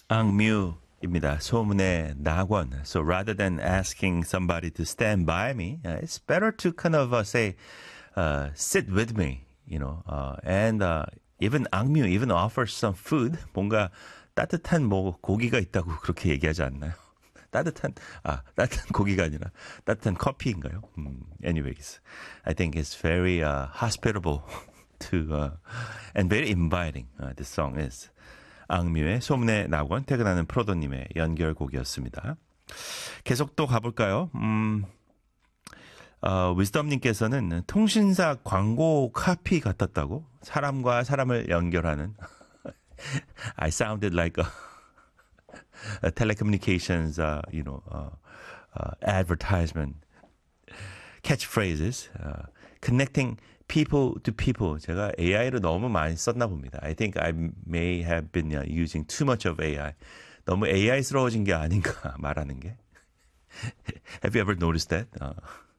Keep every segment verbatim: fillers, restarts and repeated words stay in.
앙뮤입니다. 소문의 낙원. So rather than asking somebody to stand by me, uh, it's better to kind of uh, say, uh, sit with me, you know, uh, and uh, even 앙뮤 even offers some food. 뭔가 따뜻한 뭐 고기가 있다고 그렇게 얘기하지 않나요? 따뜻한 아 따뜻한 고기가 아니라 따뜻한 커피인가요? 음, anyways, I think it's very uh, hospitable to uh, and very inviting. Uh, this song is. 앙뮤의 소문의 낙원, 퇴근하는 프로도님의 연결곡이었습니다. 계속 또 가볼까요? 음, 어, 위즈덤님께서는 통신사 광고 카피 같았다고? 사람과 사람을 연결하는. I sounded like a, a telecommunications, uh, you know, uh, uh, advertisement catchphrases, uh, connecting people to people. 제가 에이아이를 너무 많이 썼나 봅니다. I think I may have been using too much of 에이아이. 너무 에이아이스러워진 게 아닌가 말하는 게. Have you ever noticed that? 어.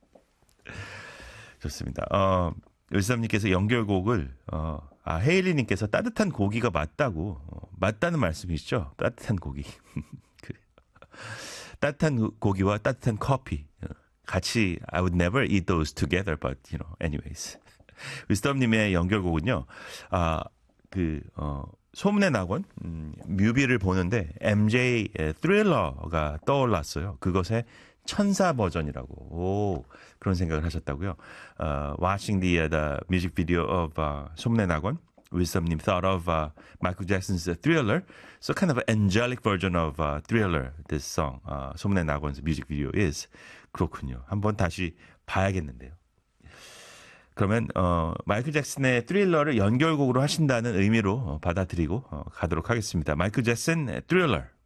좋습니다. 어, 요시삼님께서 연결곡을 어, 아 헤일리님께서 따뜻한 고기가 맞다고 어, 맞다는 말씀이시죠? 따뜻한 고기. 그래. 따뜻한 고기와 따뜻한 커피 같이 I would never eat those together, but you know, anyways. 위스덤님의 연결곡은요, 아, 그, 어, 소문의 낙원, 음, 뮤비를 보는데, 엠제이의 Thriller가 떠올랐어요. 그것의 천사 버전이라고, 오, 그런 생각을 하셨다고요. Uh, watching the, uh, the music video of, uh, 소문의 낙원, 위스덤님 thought of, uh, Michael Jackson's Thriller, so kind of an angelic version of, uh, Thriller, this song, uh, 소문의 낙원's music video is. 그렇군요. 한번 다시 봐야겠는데요. 그러면 어, 마이클 잭슨의 Thriller를 연결곡으로 하신다는 의미로 어, 받아들이고 어, 가도록 하겠습니다. 마이클 잭슨 Thriller.